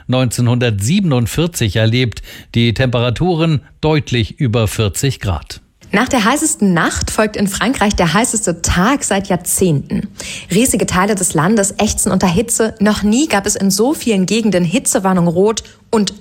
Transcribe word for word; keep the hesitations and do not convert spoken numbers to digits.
neunzehnhundertsiebenundvierzig erlebt. Die Temperaturen deutlich über vierzig Grad. Nach der heißesten Nacht folgt in Frankreich der heißeste Tag seit Jahrzehnten. Riesige Teile des Landes ächzen unter Hitze. Noch nie gab es in so vielen Gegenden Hitzewarnung rot und